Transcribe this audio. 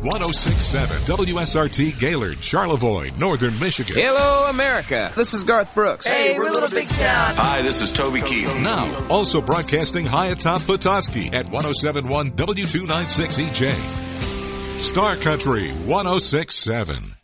1067 WSRT Gaylord, Charlevoix, Northern Michigan. Hello, America. This is Garth Brooks. Hey, we're Little Big Town. Hi, this is Toby Keith. Now, also broadcasting high atop Petoskey at 1071 W296 EJ. Star Country 1067.